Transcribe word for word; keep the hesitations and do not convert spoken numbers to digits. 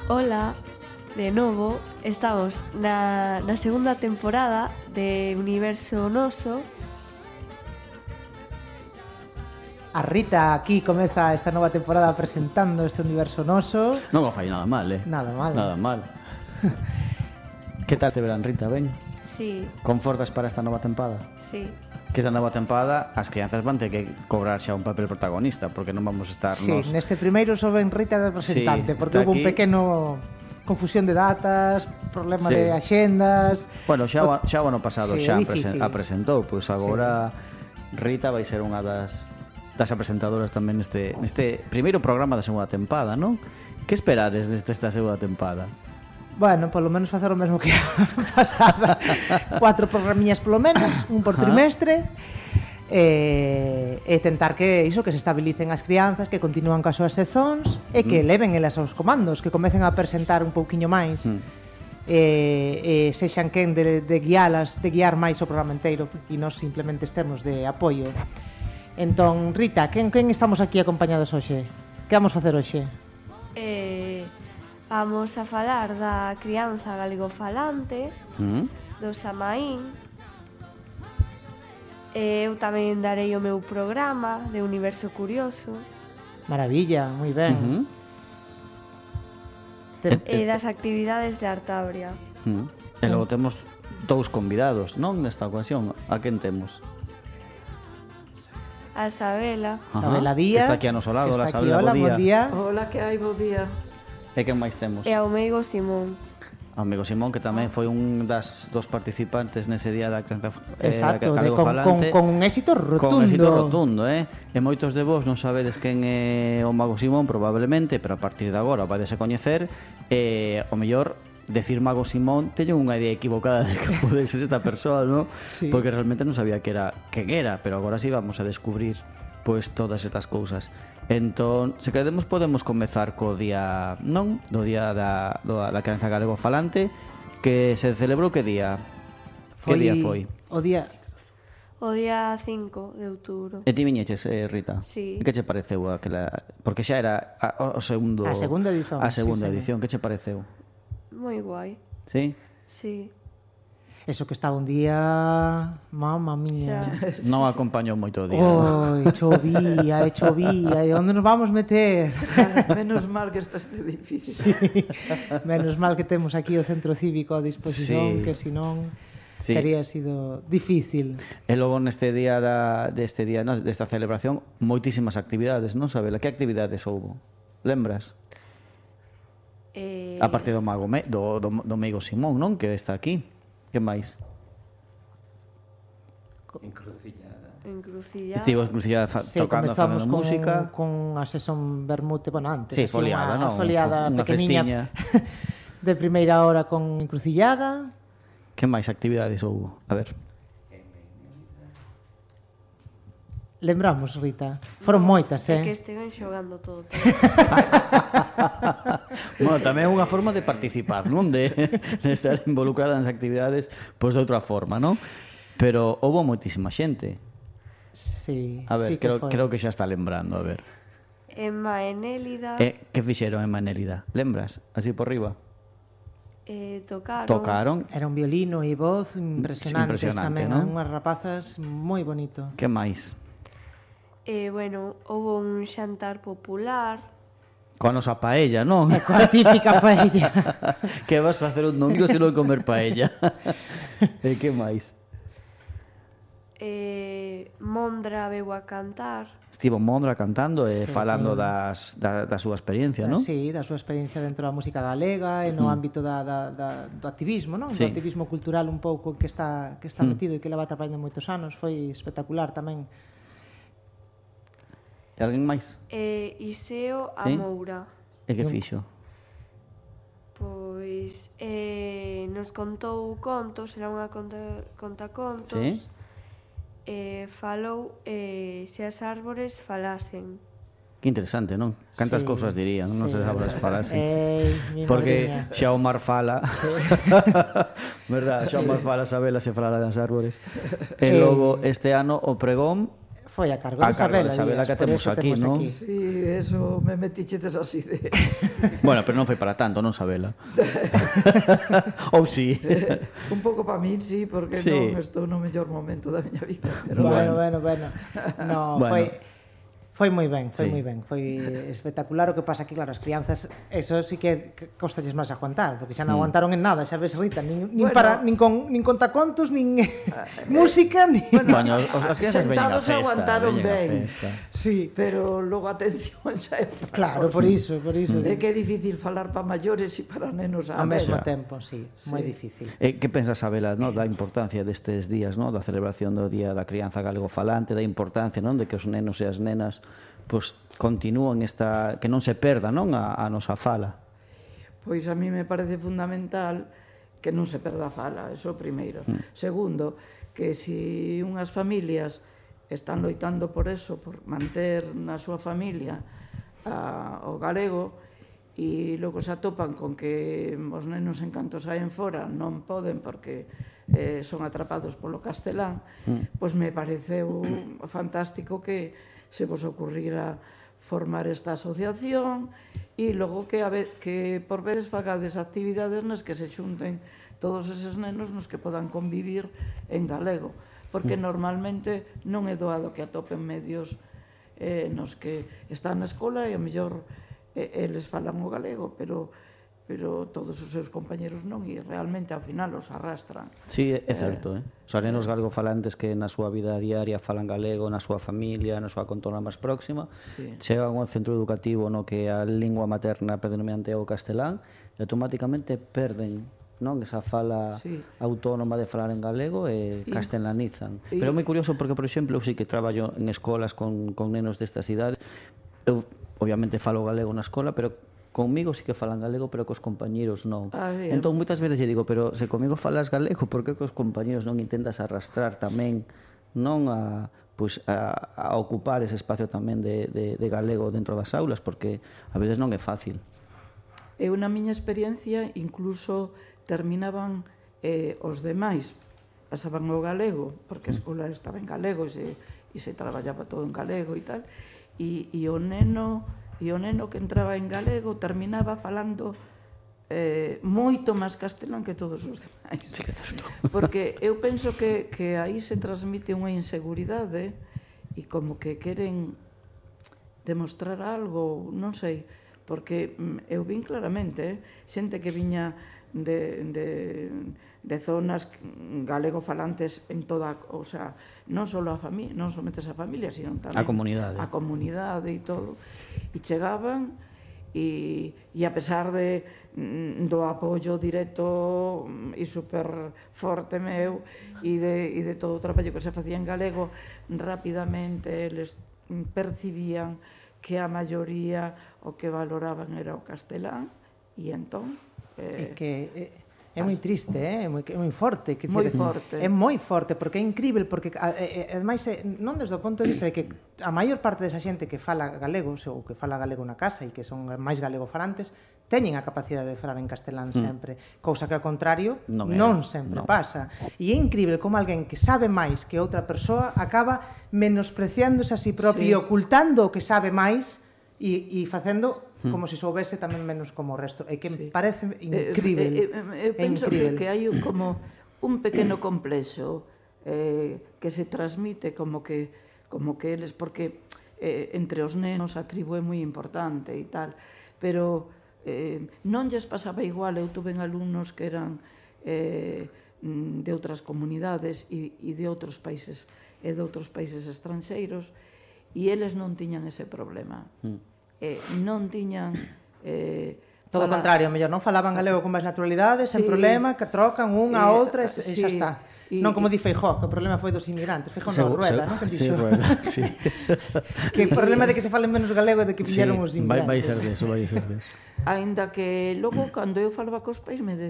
Ola, de novo, estamos na, na segunda temporada de Universo Noso. A Rita aquí comeza esta nova temporada presentando este Universo Noso. Non o fai nada mal, eh? Nada mal. Nada mal. Que tal te verán, Rita, ben? Sí, Confortas para esta nova tempada? sí. Que esta nova tempada as crianzas van ter que cobrar xa un papel protagonista, porque non vamos a estar Sí, nos... neste primeiro só ven Rita de representante, Sí, porque está hubo un aquí. pequeno confusión de datas, problema Sí. de axendas. Bueno, xa, o- xa o ano pasado Sí, xa é presen- difícil. a presentou, pois agora Rita vai ser unha das das presentadoras tamén neste neste primeiro programa da segunda tempada, non? Que esperades desde esta segunda tempada? Bueno, polo menos facer o mesmo que a pasada. Cuatro programiñas polo menos, un por trimestre. E, e tentar que iso, que se estabilicen as crianzas, que continúan coas súas sezóns e que Mm. leven elas aos comandos, que comecen a presentar un pouquiño máis. Mm. E, e sexan quen de, de guialas, de guiar máis o programa inteiro, e nós simplemente estemos de apoio. Entón, Rita, quen, quen estamos aquí acompañados hoxe? Que vamos facer hoxe? Eh, vamos a falar da crianza galegofalante, Mm? do Samaín. E eu tamén darei o meu programa de Universo Curioso Maravilla, moi ben. Uh-huh. Te- e das actividades de Artabria. Mm. E logo temos dous convidados, non? Nesta ocasión, a quen temos? A Sabela, Sabela Ajá, Díaz, que está aquí a noso lado, que la está aquí. Sabela, Hola, bo bon día. día. Hola, que hai, bo día. E quen máis temos? e ao meigo Simón. Amigo Simón, que tamén foi un das dos participantes nese día da crianza eh, Exacto, de, galego con, con, falante. con un éxito rotundo. Con éxito rotundo, eh? E moitos de vos non sabedes quen é o Mago Simón, probablemente, pero a partir de agora o vades a coñecer. E, o mellor, decir Mago Simón teño unha idea equivocada de que pode ser esta persoa, ¿no? Sí. Porque realmente non sabía que era quen era, pero agora sí vamos a descubrir pois todas estas cousas. Entón, se queremos podemos comezar co día, non? Do día da, do, da crianza galego falante, que se celebrou que día? Que día foi? O día... O día cinco de outubro. E ti viñeches, eh, Rita? Sí. E que che pareceu aquela... Porque xa era a, o segundo... A segunda edición, A segunda sí, señor. edición, que che pareceu? Moi guai. Sí? Sí. Eso que estaba un día... Mamma mía. Xa. Non acompañou moito o día. ¿no? Oi, chovía, e chovía, e onde nos vamos meter? Menos mal que está este edificio. Sí. Menos mal que temos aquí o centro cívico a disposición, Sí. que senón Sí. tería sido difícil. E logo neste día da, deste día, no, desta celebración, moitísimas actividades, non sabela? Que actividades houbo? Lembras? Eh, A parte do mago me, do, do, do meigo Simón, non? Que está aquí. Que máis? Encrucillada. Estivo encrucillada fa, Sí, tocando, comezamos facendo con, música. con a sesión vermute, bueno, antes, Sí, así, foliada, unha, non? foliada Unha pequeniña festiña. de primeira hora con encrucillada. Que máis actividades houbo? A ver. Lembramos, Rita. Foron moitas, É que eh? esteven xogando todo. Bueno, tamén é unha forma de participar, non? De, de estar involucrada nas actividades, pois de outra forma, non? Pero houbo moitísima xente. Sí, A ver, sí que creo, foi. creo que xa está lembrando, a ver. Emma e Nélida E que fixeron en Manélida? Lembras? Así por riba. eh, tocaron. Tocaron. Era un violino e voz impresionantes Impresionante, tamén, non? unhas rapazas moi bonito. Que máis? Eh, bueno, houve un xantar popular. Coa nosa paella, non? E coa típica paella. Que vas facer un domingo se non comer paella? E que máis? Eh, Mondra veu a cantar. Estivo Mondra cantando e Sí, falando foi. das, da, da súa experiencia, non? Sí, da súa experiencia dentro da música galega e no Mm. ámbito da, da, da, do activismo, non? Sí. Do activismo cultural un pouco que está que está Mm. metido e que leva traballando moitos anos, foi espectacular tamén. E alguén máis? E Iseo a Sí? Moura. E que Non. fixo? Pois eh, nos contou contos, era unha conta, contacontos. Sí? E falou eh, se as árbores falasen. Que interesante, non? Cantas Sí, cousas dirían, non sí. se sabrás falar así. Ei, mi Porque madriña. xa o mar fala. Verdad, xa o mar fala, Sabela se fala das árbores. E Eh. logo este ano o pregón foi a cargo A de cargo de Isabela, Isabela Díaz, que por temos eso aquí, non? Sí, eso me metichetes así de... Bueno, pero non foi para tanto, non sabela. Ou si. Un pouco para min, sí, porque Sí. non estou no mellor momento da miña vida. Pero Bueno, bueno, bueno. No, Bueno. foi foi moi ben, foi Sí. moi ben, foi espectacular. O que pasa que claro, as crianzas, eso sí que que costalles máis aguantar, porque xa non aguantaron en nada, xa ves, Rita, nin nin Bueno. para nin con nin contacontos, nin música, nin Bueno, os, as crianzas veñen a sentados festa. aguantaron veñen a ben. festa. Sí, Pero logo atención xa é outra claro, cosa. por iso, por iso. É que é difícil falar para maiores e para nenos a Ao mesmo vez. tempo, sí, moi difícil. E que pensas, Abela, no, da importancia destes días, no, da celebración do Día da Crianza Galego Falante, da importancia, non, de que os nenos e as nenas pois continúen esta, que non se perda, non, a, a nosa fala. Pois a mí me parece fundamental que non se perda a fala, eso é o primeiro. Mm. Segundo, que se unhas familias están loitando por eso, por manter na súa familia a, o galego, e logo se atopan con que os nenos en canto saen fora non poden porque eh, son atrapados polo castelán, mm. pois me pareceu fantástico que se vos ocurrira formar esta asociación e logo que, a ve, que por veces fagades actividades nas que se xunten todos eses nenos nos que podan convivir en galego, porque normalmente non é doado que atopen medios eh, nos que están na escola e ao mellor eh, eles falan o galego, pero pero todos os seus compañeros non, e realmente ao final os arrastran. Sí, é certo, eh? Os nenos galego-falantes que na súa vida diaria falan galego, na súa familia, na súa contorna máis próxima, Sí. chegan a un centro educativo no que a lingua materna predominante é o castelán, e automáticamente perden, non, esa fala Sí. autónoma de falar en galego e castelanizan. E- Pero é moi curioso porque, por exemplo, eu sí que traballo en escolas con, con nenos destas idades, eu obviamente falo galego na escola, pero conmigo sí que falan galego, pero cos compañeros non. Ah, bien. Entón, moitas veces lle digo, pero se comigo falas galego, por que cos compañeros non intentas arrastrar tamén, non a, pois, a, a ocupar ese espacio tamén de, de, de galego dentro das aulas, porque a veces non é fácil. Eu, na miña experiencia, incluso terminaban eh, os demais, pasaban o galego, porque a escola estaba en galego e se, e se traballaba todo en galego e tal, e, e o neno e o neno que entraba en galego terminaba falando eh, moito máis castelán que todos os demais. Sí que é certo. Porque eu penso que, que aí se transmite unha inseguridade e como que queren demostrar algo, non sei, porque mm, eu vin claramente, eh, xente que viña de, de, de zonas galego-falantes en toda, o sea, non só a familia, non somente a familia, sino tamén A comunidade. a comunidade e todo, e chegaban e, e a pesar de mm, do apoio directo mm, e super forte meu e de, e de todo o traballo que se facía en galego, rapidamente eles mm, percibían que a maioría o que valoraban era o castelán e entón É eh, que é, é moi triste, eh? é moi, é moi forte, que Moi dicir, forte. É moi forte porque é incrível porque a- e- e- ademais é, non desde o punto de vista de que a maior parte desa xente que fala galego, ou que fala galego na casa e que son máis galegofalantes, teñen a capacidade de falar en castelán sempre, cousa que ao contrario Non é, non sempre non. pasa. E é incrível como alguén que sabe máis que outra persoa acaba menospreciándose a si propio Sí. e ocultando o que sabe máis e, e facendo como se soubese tamén menos como o resto. É que me Sí. parece Eh, incrível. eh, eh, eu é penso que, incrível. que hai un, como un pequeno complexo eh, que se transmite como que como que eles, porque eh, entre os nenos a tribu é moi importante e tal, pero eh, non lles pasaba igual. Eu tuve alumnos que eran eh, mm, de outras comunidades e, e de outros países e de outros países estranxeiros, e eles non tiñan ese problema. Mm. Eh, non tiñan eh, Todo o fala- contrario, mellor non falaban galego con máis naturalidade, sen Sí. problema, que trocan unha a Eh, outra e, e sí. xa está. E- Non como di Feijó, que o problema foi dos inmigrantes. Feijó non, Segu- Rueda, segu- non? Que Sí, dixo? Rueda, sí. Que o problema de que se falen menos galego é de que Sí, viñeron os vai, vai inmigrantes. ser deso, vai ser deso. Aínda que logo, cando eu falaba cos pais, me